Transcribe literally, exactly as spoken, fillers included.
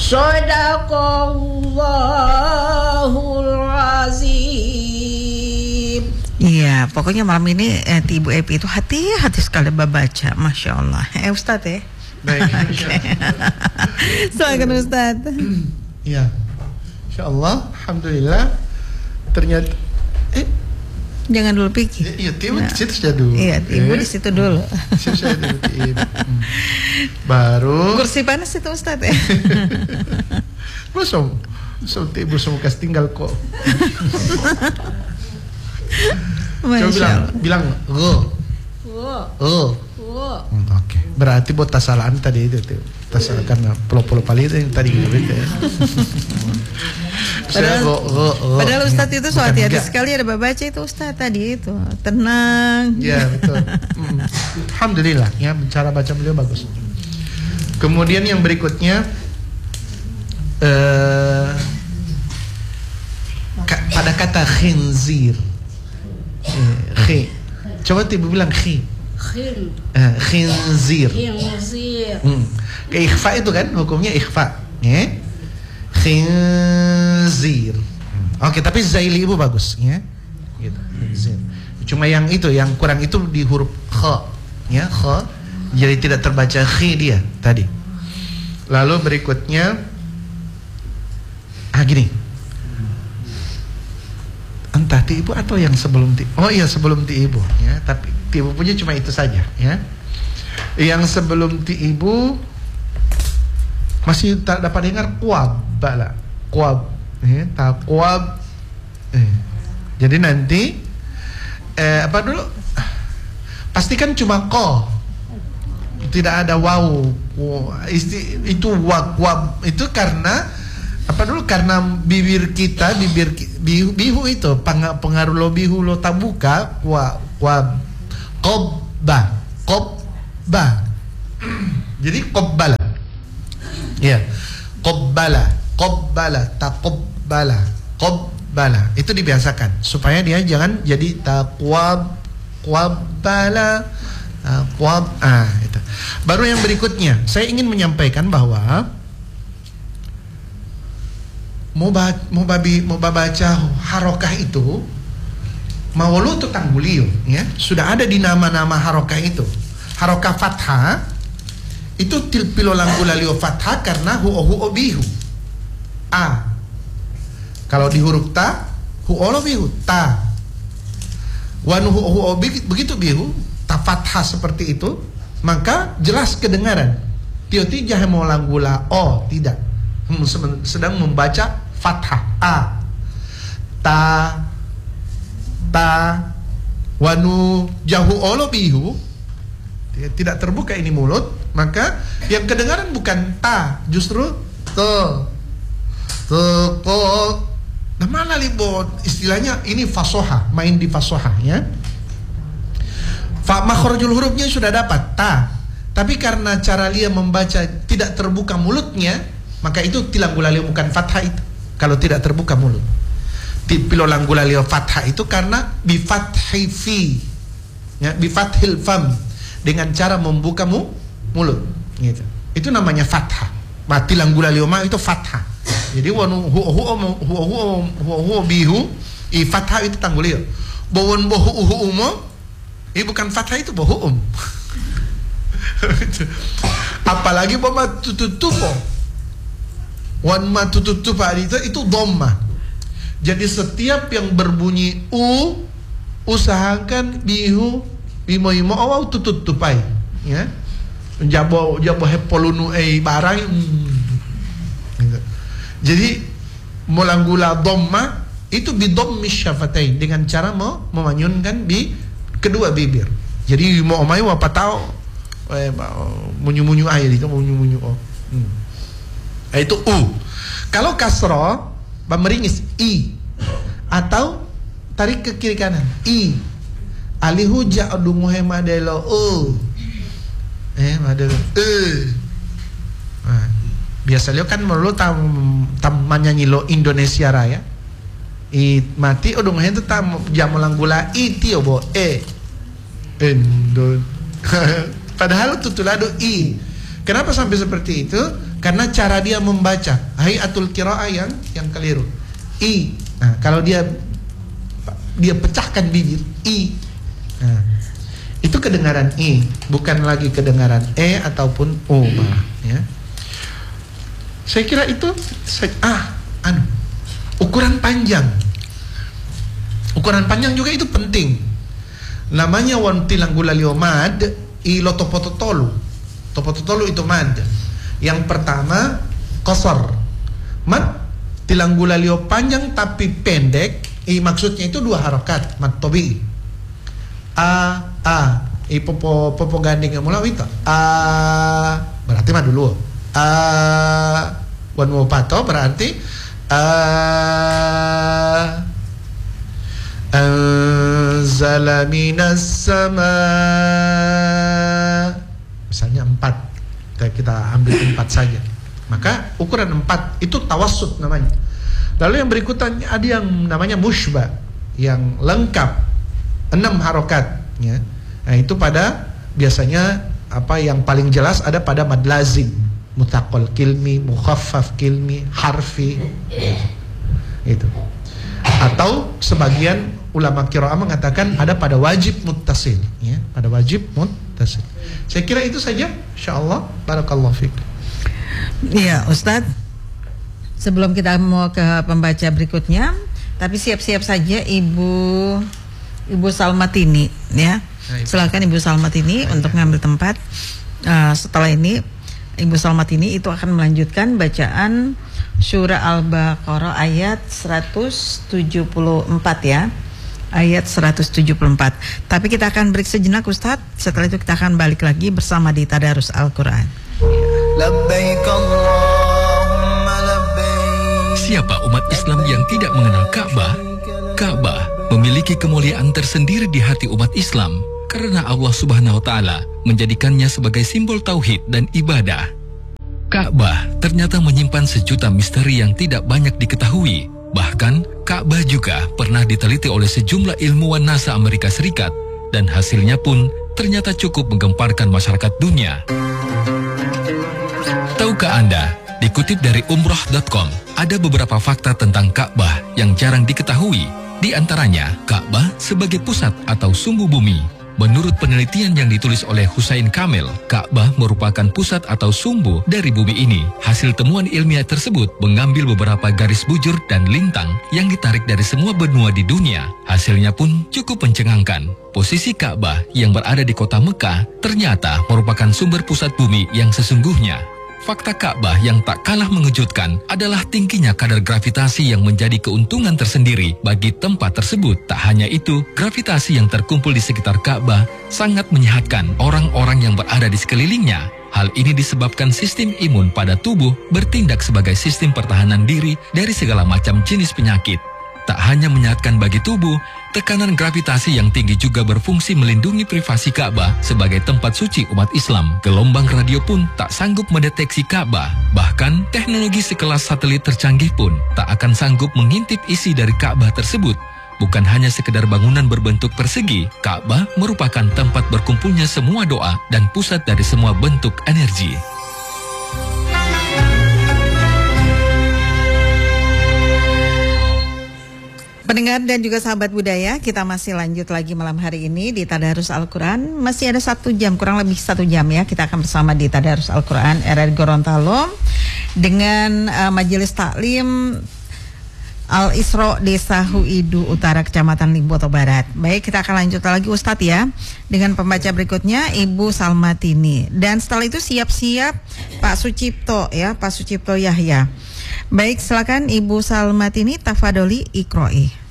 Shadaqallahul azim. Iya, pokoknya malam ini eh, Ibu Epi itu hati-hati sekali membaca, Masya Allah. Eh Ustadz ya. Baik. Silakan Ustadz. Iya, Insya Allah, Alhamdulillah. Ternyata, eh, jangan dulu pikir. Iya, Ibu di situ saja dulu. Iya, Ibu di situ dulu. Situ saja dulu, Ibu. Baru. Kursi panas itu Ustadz ya. Bosong, so Ibu semua kasih tinggal kok. Coba bilang, bilang, go, go. Oke, berarti buat tasalaan tadi itu, tasalah karena pulau-pulau pali itu yang tadi gitu ya. Padahal, go, go, go. padahal Ustadz itu so Bukan hati-hati enggak. sekali ada baca itu Ustadz tadi itu tenang. Ya betul. Mm. Alhamdulillah ya, cara baca beliau bagus. Kemudian yang berikutnya uh, ka- pada kata khinzir. Eh, khi. Coba Ibu bilang khi. Khin. Uh, khinzir. Khinzir. Hmm. Ke ikhfa itu kan hukumnya ikhfa. Ya. Khinzir. Hmm. Oke, tapi zaili Ibu bagus ya. Gitu. Khinzir. Cuma yang itu yang kurang itu di huruf kha. Ya, kha. Jadi tidak terbaca khi dia tadi. Lalu berikutnya ah gini. Entah ti Ibu atau yang sebelum ti. Oh iya sebelum ti Ibu ya, tapi ti Ibu punya cuma itu saja ya. Yang sebelum ti Ibu masih tak dapat dengar kuab bala. Kuab ya, tak kuab. Eh. Jadi nanti eh apa dulu? Pastikan cuma ko. Tidak ada waw. Isti, itu wab wab itu karena apa dulu, karena bibir kita bibir bihu, bihu itu pengaruh lo bihu lo tabuka wa wa qobba qobba jadi qobbala ya qobbala qobbala taqobbala qobbala itu dibiasakan supaya dia jangan jadi taqwab qabbala taqwab. Ah itu baru yang berikutnya saya ingin menyampaikan bahwa mau ba mau babi mau baca harokah itu mau lu tuh tanggulio ya, sudah ada di nama-nama harokah itu. Harokah fathah itu tilpilo langgulalio fathah karena huo huo bihu a. Kalau di huruf ta huo lo bihu ta. Wanu huo huo begitu bihu ta fathah seperti itu, maka jelas kedengaran. Tio tijah mau langgula o tidak, sedang membaca fathah a ta ta wanu jahu olo bihu tidak terbuka ini mulut, maka yang kedengaran bukan ta, justru te te ko. Nah mana libot istilahnya ini fasoha, main di fasoha ya. Fa makhrajul hurufnya sudah dapat ta, tapi karena cara dia membaca tidak terbuka mulutnya, maka itu tilanggulalio bukan fathah itu. Kalau tidak terbuka mulut, tipilo langgulalio fathah itu karena bifathi fi, ya, bifathil fam, dengan cara membuka mu, mulut, gitu. Itu namanya fathah. Mati langgulalio ma itu fathah. Jadi wanu hu hu hu hu hu bihu i fathah itu tanggulio. Bawon bohu uhu umo, ini bukan fathah itu bohu um. Apalagi bawa tututupo. Wan ma tututupa itu itu dhamma. Jadi setiap yang berbunyi u usahakan bihu bimo imo awau tututupai ya. Jabo jabo hepolunu ei barang. Gitu. Jadi mulanggula dhamma itu bidhammi syafatain dengan cara mau memanyunkan bi kedua bibir. Jadi mau omai apa tahu eh munyu-munyu air itu munyu-munyu oh. Hmm. Itu u. Kalau kasro meringis i atau tarik ke kiri kanan i. Alihu ja'du muhammadelo u. Eh madelo e. Nah, biasa lo kan lo tam tam nyanyi lo Indonesia Raya. I mati odong itu tam jamulang gula i tio bo e. Indo. Padahal tutulado i. Kenapa sampai seperti itu? Karena cara dia membaca hayatul qiraah yang yang keliru. I. Nah, kalau dia dia pecahkan bibir I. Nah, itu kedengaran I, bukan lagi kedengaran E ataupun O malah, ya. Saya kira itu saya, ah, anu, ukuran panjang. Ukuran panjang juga itu penting. Namanya wantilang gulalio mad ilo topototolu. Topototolu itu mad. Yang pertama kosor. Mad tilang gulalio panjang tapi pendek. I maksudnya itu dua harokat mad tobi. A a i popo popo ganding yang mulai itu. A berarti mad dulu. A wan mo pato berarti a anzala minas sama, misalnya empat, kita, kita ambil empat saja, maka ukuran empat itu tawassut namanya. Lalu yang berikutnya ada yang namanya mushba, yang lengkap enam harokat, ya. Nah itu pada biasanya apa yang paling jelas ada pada mad lazim, mutaqal kilmi, mukhaffaf kilmi, harfi, itu. Atau sebagian ulama qiraah mengatakan ada pada wajib muttasil, ya, pada wajib muttasil. Saya kira itu saja, insyaallah. Barakallahu fiik. Iya, Ustadz. Sebelum kita mau ke pembaca berikutnya, tapi siap-siap saja Ibu Ibu Salmatini, ya. Silakan Ibu Salmatini untuk mengambil tempat. Uh, setelah ini Ibu Salmatini itu akan melanjutkan bacaan Surah Al-Baqarah ayat seratus tujuh puluh empat, ya. Ayat seratus tujuh puluh empat. Tapi kita akan break sejenak, Ustadz. Setelah itu kita akan balik lagi bersama di Tadarus Al-Quran. Labbaik Allahumma labbaik. Siapa umat Islam yang tidak mengenal Ka'bah? Ka'bah memiliki kemuliaan tersendiri di hati umat Islam karena Allah Subhanahu wa taala menjadikannya sebagai simbol tauhid dan ibadah. Ka'bah ternyata menyimpan sejuta misteri yang tidak banyak diketahui. Bahkan, Ka'bah juga pernah diteliti oleh sejumlah ilmuwan NASA Amerika Serikat, dan hasilnya pun ternyata cukup menggemparkan masyarakat dunia. Tahukah Anda, dikutip dari umroh dot com, ada beberapa fakta tentang Ka'bah yang jarang diketahui. Di antaranya, Ka'bah sebagai pusat atau sumbu bumi. Menurut penelitian yang ditulis oleh Hussein Kamil, Ka'bah merupakan pusat atau sumbu dari bumi ini. Hasil temuan ilmiah tersebut mengambil beberapa garis bujur dan lintang yang ditarik dari semua benua di dunia. Hasilnya pun cukup mencengangkan. Posisi Ka'bah yang berada di kota Mekah ternyata merupakan sumber pusat bumi yang sesungguhnya. Fakta Ka'bah yang tak kalah mengejutkan adalah tingginya kadar gravitasi yang menjadi keuntungan tersendiri bagi tempat tersebut. Tak hanya itu, gravitasi yang terkumpul di sekitar Ka'bah sangat menyehatkan orang-orang yang berada di sekelilingnya. Hal ini disebabkan sistem imun pada tubuh bertindak sebagai sistem pertahanan diri dari segala macam jenis penyakit. Tak hanya menyehatkan bagi tubuh, tekanan gravitasi yang tinggi juga berfungsi melindungi privasi Ka'bah sebagai tempat suci umat Islam. Gelombang radio pun tak sanggup mendeteksi Ka'bah. Bahkan, teknologi sekelas satelit tercanggih pun tak akan sanggup mengintip isi dari Ka'bah tersebut. Bukan hanya sekedar bangunan berbentuk persegi, Ka'bah merupakan tempat berkumpulnya semua doa dan pusat dari semua bentuk energi. Pendengar dan juga sahabat budaya, kita masih lanjut lagi malam hari ini di Tadarus Al-Quran. Masih ada satu jam, kurang lebih satu jam ya. Kita akan bersama di Tadarus Al-Quran R R Gorontalo dengan uh, Majelis Taklim Al-Isra Desa Huidu Utara, Kecamatan Limboto Barat. Baik, kita akan lanjut lagi Ustadz ya, dengan pembaca berikutnya Ibu Salmatini. Dan setelah itu siap-siap Pak Sucipto ya, Pak Sucipto Yahya. Baik, silakan Ibu Salmatini, tafadholi iqra'i.